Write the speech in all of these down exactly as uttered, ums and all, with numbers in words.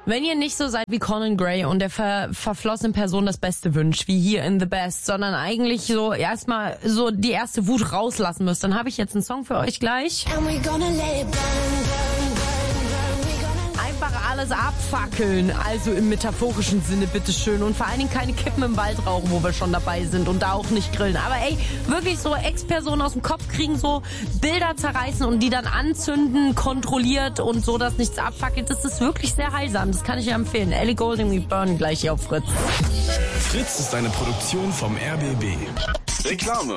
Wenn ihr nicht so seid wie Conan Gray und der ver verflossenen Person das Beste wünscht, wie hier in The Best, sondern eigentlich so erstmal so die erste Wut rauslassen müsst, dann habe ich jetzt einen Song für euch gleich. Einfach alles abfackeln, also im metaphorischen Sinne, bitteschön. Und vor allen Dingen keine Kippen im Wald rauchen, wo wir schon dabei sind, und da auch nicht grillen. Aber ey, wirklich so Ex-Personen aus dem Kopf kriegen, so Bilder zerreißen und die dann anzünden, kontrolliert und so, dass nichts abfackelt. Das ist wirklich sehr heilsam, das kann ich ja empfehlen. Ellie Goulding, We Burn, gleich hier auf Fritz. Fritz ist eine Produktion vom R B B. Reklame.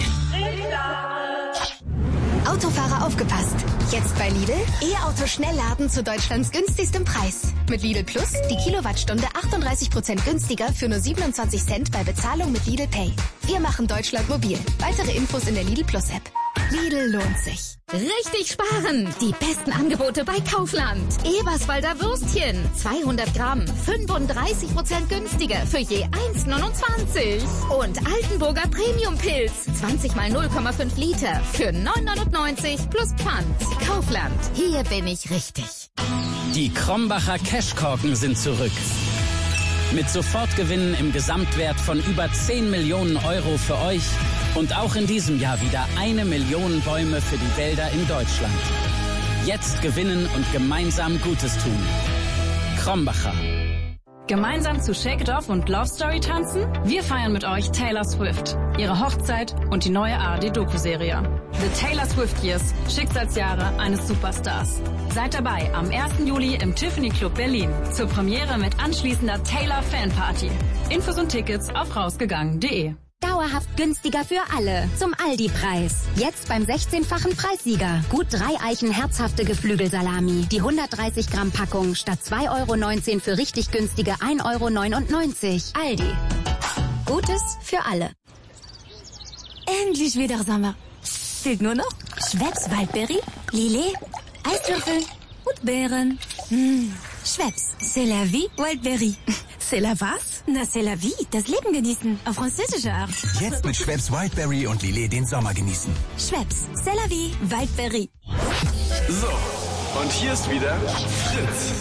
Autofahrer aufgepasst. Jetzt bei Lidl E-Auto Schnellladen zu Deutschlands günstigstem Preis. Mit Lidl Plus die Kilowattstunde achtunddreißig Prozent günstiger für nur siebenundzwanzig Cent bei Bezahlung mit Lidl Pay. Wir machen Deutschland mobil. Weitere Infos in der Lidl Plus App. Lidl lohnt sich. Richtig sparen! Die besten Angebote bei Kaufland. Eberswalder Würstchen. zweihundert Gramm. fünfunddreißig Prozent günstiger für je eins neunundzwanzig. Und Altenburger Premium Pilz. zwanzig mal null Komma fünf Liter für neun neunundneunzig plus Pfand. Kaufland. Hier bin ich richtig. Die Krombacher Cashkorken sind zurück. Mit Sofortgewinnen im Gesamtwert von über zehn Millionen Euro für euch und auch in diesem Jahr wieder eine Million Bäume für die Wälder in Deutschland. Jetzt gewinnen und gemeinsam Gutes tun. Krombacher. Gemeinsam zu Shake It Off und Love Story tanzen? Wir feiern mit euch Taylor Swift, ihre Hochzeit und die neue A R D-Doku-Serie. The Taylor Swift Years, Schicksalsjahre eines Superstars. Seid dabei am ersten Juli im Tiffany Club Berlin zur Premiere mit anschließender Taylor Fanparty. Infos und Tickets auf rausgegangen punkt de. Dauerhaft günstiger für alle. Zum Aldi-Preis. Jetzt beim sechzehnfachen Preissieger. Gut drei Eichen herzhafte Geflügelsalami. Die hundertdreißig Gramm Packung statt zwei Euro neunzehn für richtig günstige ein Euro neunundneunzig. Aldi. Gutes für alle. Endlich wieder Sommer. Fehlt nur noch Schweppes Waldbeere, Lillet, Eiswürfel und Beeren. Mmh. Schweppes, c'est la vie, Wildberry. C'est la was? Na, c'est la vie, das Leben genießen. Auf französische Art. Jetzt mit Schweppes Wildberry und Lillet den Sommer genießen. Schweppes, c'est la vie, Wildberry. So, und hier ist wieder Fritz.